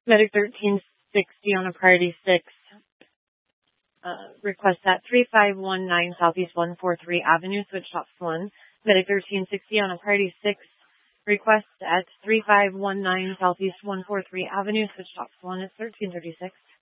Medic 1360 on a priority 6. Request at 3519 Southeast 143 Avenue, switch tops 1. Medic 1360 on a priority 6. Request at 3519 Southeast 143 Avenue, switch tops 1. It's 1336.